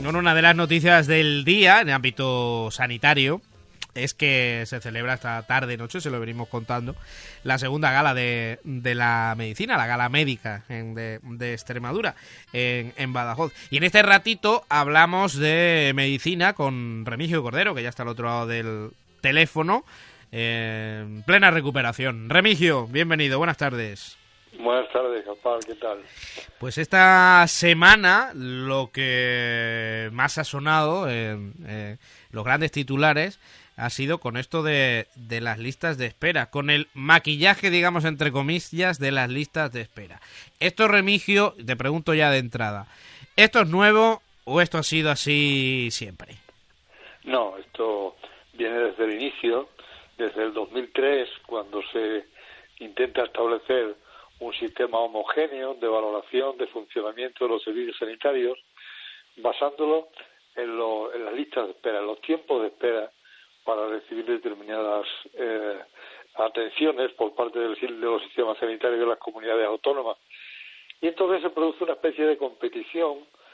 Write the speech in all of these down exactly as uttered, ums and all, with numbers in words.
Bueno, una de las noticias del día en el ámbito sanitario es que se celebra esta tarde noche, se lo venimos contando, la segunda gala de, de la medicina, la gala médica en, de, de Extremadura, en, en Badajoz. Y en este ratito hablamos de medicina con Remigio Cordero, que ya está al otro lado del teléfono, eh, en plena recuperación. Remigio, bienvenido, buenas tardes. Buenas tardes, Gaspar, ¿qué tal? Pues esta semana lo que más ha sonado en eh, los grandes titulares ha sido con esto de, de las listas de espera, con el maquillaje, digamos, entre comillas, de las listas de espera. Esto, Remigio, te pregunto ya de entrada, ¿esto es nuevo o esto ha sido así siempre? No, esto viene desde el inicio, desde el dos mil tres, cuando se intenta establecer un sistema homogéneo de valoración de funcionamiento de los servicios sanitarios, basándolo en, lo, en las listas de espera, en los tiempos de espera para recibir determinadas eh, atenciones por parte del, de los sistemas sanitarios de las comunidades autónomas. Y entonces se produce una especie de competición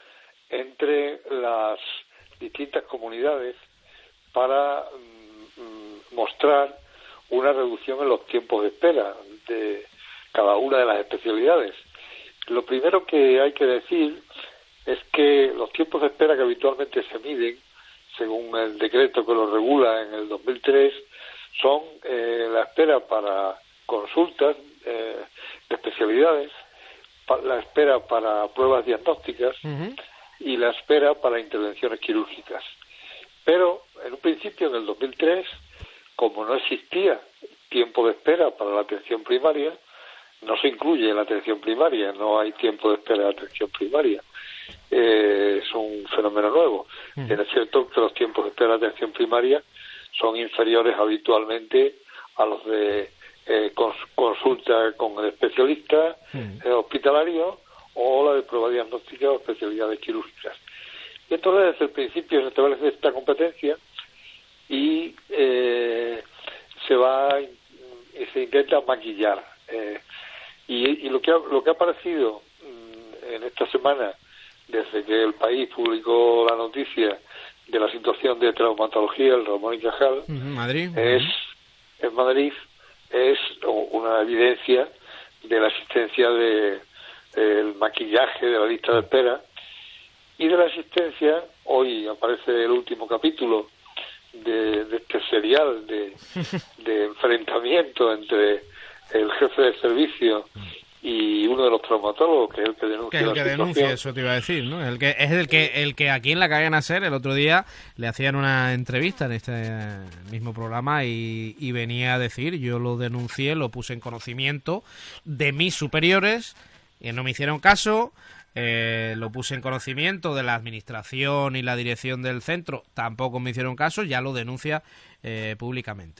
entre las distintas comunidades para mm, mostrar una reducción en los tiempos de espera de cada una de las especialidades. Lo primero que hay que decir es que los tiempos de espera que habitualmente se miden, según el decreto que lo regula en el dos mil tres, son eh, la espera para consultas eh, de especialidades, pa- la espera para pruebas diagnósticas uh-huh. y la espera para intervenciones quirúrgicas. Pero en un principio, en el dos mil tres, como no existía tiempo de espera para la atención primaria, no se incluye en la atención primaria, no hay tiempo de espera de atención primaria. Eh, es un fenómeno nuevo. Mm. Es cierto que los tiempos de espera de atención primaria son inferiores habitualmente a los de eh, cons- consulta con el especialista mm. eh, hospitalario o la de prueba diagnóstica o especialidades quirúrgicas. Y entonces desde el principio se establece esta competencia y eh, se va y se intenta maquillar. Eh, y, y lo que ha, lo que ha aparecido mmm, en esta semana, desde que el país publicó la noticia de la situación de traumatología del Ramón y Cajal, uh-huh, Madrid. es en Madrid es una evidencia de la existencia de el maquillaje de la lista de espera y de la existencia, hoy aparece el último capítulo de, de este serial de, de enfrentamiento entre el jefe de servicio y uno de los traumatólogos, que es el que denuncia que es el que la denuncia, eso te iba a decir, ¿no? El que es el que el que aquí en la Cadena SER el otro día le hacían una entrevista en este mismo programa y, y venía a decir, yo lo denuncié, lo puse en conocimiento de mis superiores y no me hicieron caso, eh, lo puse en conocimiento de la administración y la dirección del centro, tampoco me hicieron caso, ya lo denuncia eh, públicamente.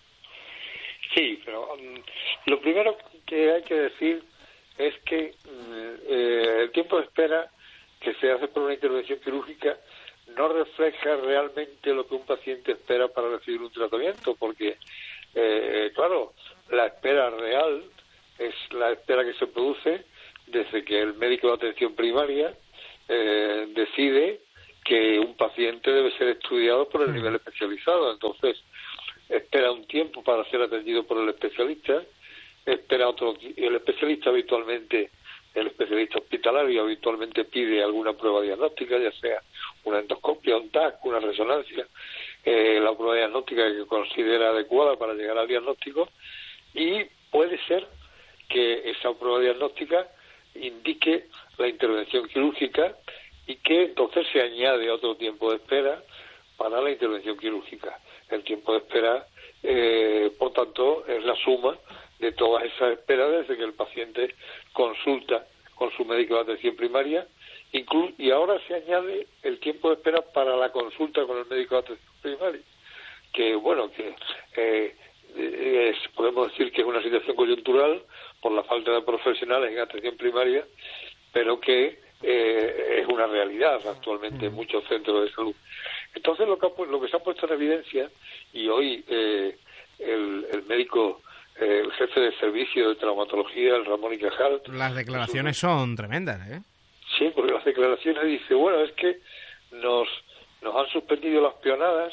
Sí, pero um, lo primero que hay que decir es que eh, el tiempo de espera que se hace por una intervención quirúrgica no refleja realmente lo que un paciente espera para recibir un tratamiento, porque, eh, claro, la espera real es la espera que se produce desde que el médico de atención primaria eh, decide que un paciente debe ser estudiado por el nivel especializado. Entonces, espera un tiempo para ser atendido por el especialista, espera otro, el especialista habitualmente, el especialista hospitalario habitualmente pide alguna prueba diagnóstica, ya sea una endoscopia, un T A C, una resonancia, eh, la prueba diagnóstica que considera adecuada para llegar al diagnóstico, y puede ser que esa prueba diagnóstica indique la intervención quirúrgica y que entonces se añade otro tiempo de espera para la intervención quirúrgica. El tiempo de espera, eh, por tanto, es la suma de todas esas esperas desde que el paciente consulta con su médico de atención primaria, inclu- y ahora se añade el tiempo de espera para la consulta con el médico de atención primaria, que, bueno, que eh, es, podemos decir que es una situación coyuntural por la falta de profesionales en atención primaria, pero que eh, es una realidad actualmente en muchos centros de salud. Entonces lo que, ha, lo que se ha puesto en evidencia, y hoy eh, el, el médico, eh, el jefe de servicio de traumatología, el Ramón y Cajal... Las declaraciones son tremendas, ¿eh? Sí, porque las declaraciones dice, bueno, es que nos, nos han suspendido las peonadas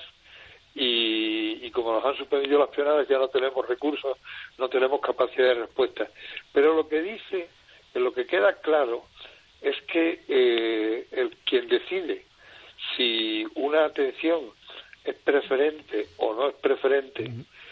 y, y como nos han suspendido las peonadas ya no tenemos recursos, no tenemos capacidad de respuesta. Pero lo que dice, lo que queda claro es que eh, el quien decide si una atención es preferente o no es preferente,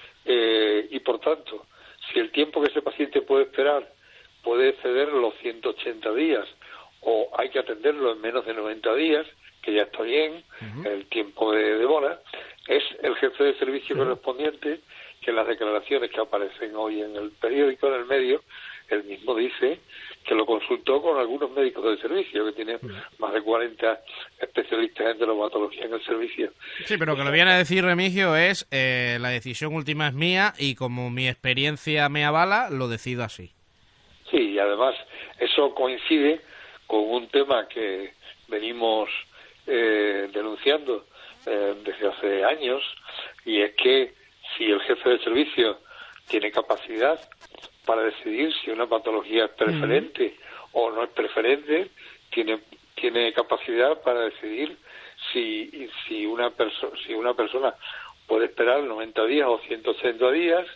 eh, y por tanto, si el tiempo que ese paciente puede esperar puede exceder los ciento ochenta días o hay que atenderlo en menos de noventa días, que ya está bien, uh-huh. el tiempo de demora, es el jefe de servicio uh-huh. correspondiente que en las declaraciones que aparecen hoy en el periódico, en el medio, él mismo dice que lo consultó con algunos médicos del servicio, que tienen más de cuarenta especialistas en traumatología en el servicio. Sí, pero que lo viene a decir Remigio es, eh, la decisión última es mía y como mi experiencia me avala, lo decido así. Sí, y además eso coincide con un tema que venimos eh, denunciando eh, desde hace años, y es que si el jefe de servicio tiene capacidad para decidir si una patología es preferente mm. o no es preferente, tiene tiene capacidad para decidir si si una persona si una persona puede esperar noventa días o ciento ochenta días.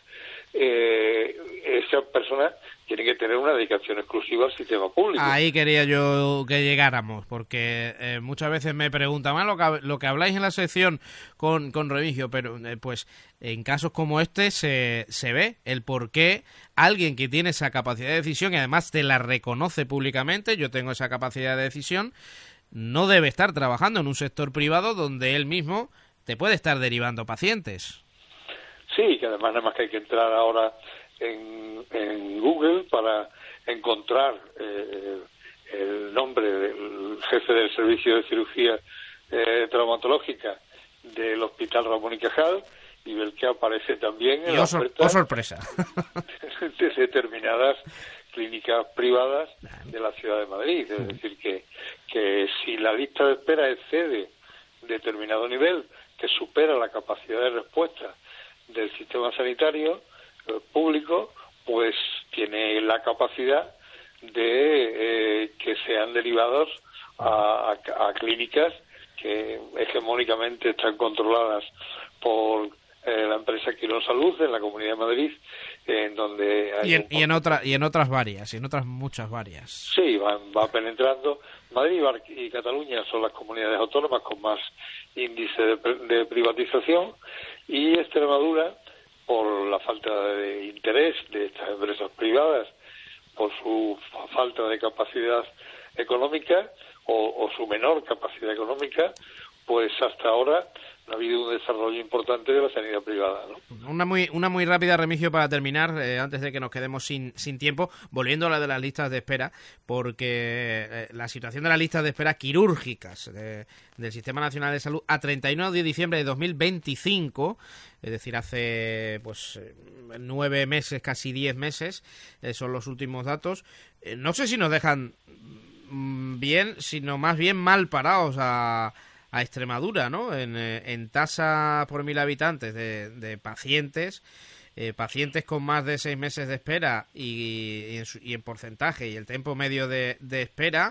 Eh, esa persona tiene que tener una dedicación exclusiva al sistema público. Ahí quería yo que llegáramos, porque eh, muchas veces me preguntan, ah, lo que, lo que habláis en la sección con, con Remigio, pero eh, pues en casos como este se, se ve el por qué alguien que tiene esa capacidad de decisión y además te la reconoce públicamente, yo tengo esa capacidad de decisión, no debe estar trabajando en un sector privado donde él mismo te puede estar derivando pacientes. Sí, que además nada más que hay que entrar ahora en, en Google para encontrar eh, el nombre del jefe del servicio de cirugía eh, traumatológica del Hospital Ramón y Cajal y ver que aparece también en y la oh, sor- oferta oh, sorpresa. de determinadas clínicas privadas de la ciudad de Madrid. Es decir, que, que si la lista de espera excede determinado nivel que supera la capacidad de respuesta del sistema sanitario eh, público, pues tiene la capacidad de eh, que sean derivados a, a, a clínicas que hegemónicamente están controladas por eh, la empresa Quirón Salud en la Comunidad de Madrid, en donde hay y en, y en otra y en otras varias, y en otras muchas varias. Sí, va, va penetrando. Madrid y Cataluña son las comunidades autónomas con más índice de, de privatización, y Extremadura, por la falta de interés de estas empresas privadas, por su falta de capacidad económica o, o su menor capacidad económica, pues hasta ahora no ha habido un desarrollo importante de la sanidad privada, ¿no? Una muy una muy rápida, Remigio, para terminar, eh, antes de que nos quedemos sin, sin tiempo, volviendo a la de las listas de espera, porque eh, la situación de las listas de espera quirúrgicas de, del Sistema Nacional de Salud a treinta y uno de diciembre de dos mil veinticinco, es decir, hace pues eh, nueve meses, casi diez meses, eh, son los últimos datos. Eh, no sé si nos dejan mm, bien, sino más bien mal parados a... a Extremadura, ¿no? En, en tasa por mil habitantes de, de pacientes, eh, pacientes con más de seis meses de espera y, y, en, su, y en porcentaje y el tiempo medio de, de espera,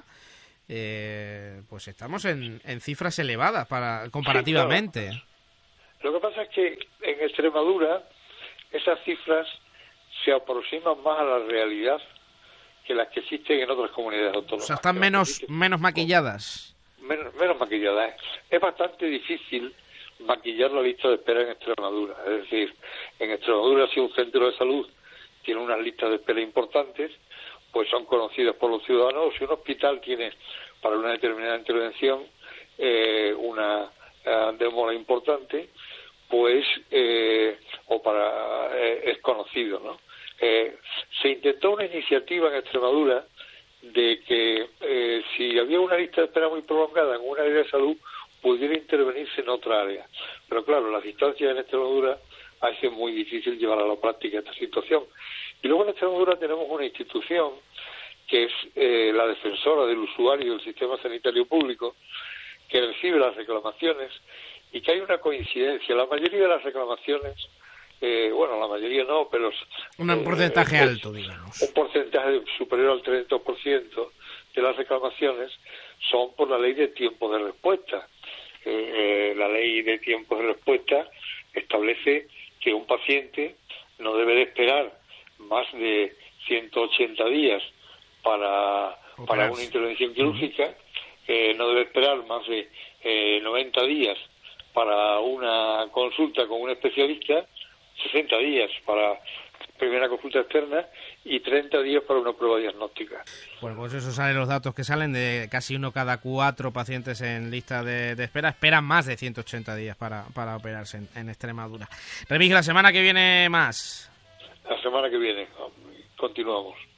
eh, pues estamos en, en cifras elevadas para comparativamente. Sí, claro. Lo que pasa es que en Extremadura esas cifras se aproximan más a la realidad que las que existen en otras comunidades autónomas. O sea, están menos, menos maquilladas. Menos, menos maquillada. ¿eh? Es bastante difícil maquillar la lista de espera en Extremadura. Es decir, en Extremadura, si un centro de salud tiene unas listas de espera importantes, pues son conocidas por los ciudadanos. Si un hospital tiene para una determinada intervención eh, una uh, demora importante, pues eh, o para eh, es conocido, ¿no? Eh, se intentó una iniciativa en Extremadura de que eh, si había una lista de espera muy prolongada en un área de salud, pudiera intervenirse en otra área. Pero claro, las distancias en Extremadura hace muy difícil llevar a la práctica esta situación. Y luego en Extremadura tenemos una institución que es eh, la defensora del usuario del sistema sanitario público, que recibe las reclamaciones y que hay una coincidencia. La mayoría de las reclamaciones, Eh, bueno, la mayoría no, pero... Un eh, porcentaje es, alto, digamos. Un porcentaje superior al treinta por ciento de las reclamaciones son por la ley de tiempo de respuesta. Eh, eh, la ley de tiempo de respuesta establece que un paciente no debe de esperar más de ciento ochenta días para, para una intervención quirúrgica, eh, no debe esperar más de eh, noventa días para una consulta con un especialista, sesenta días para primera consulta externa y treinta días para una prueba diagnóstica. Bueno, pues eso salen los datos que salen de casi uno cada cuatro pacientes en lista de, de espera. Esperan más de ciento ochenta días para, para operarse en, en Extremadura. Remigio, la semana que viene más. La semana que viene continuamos.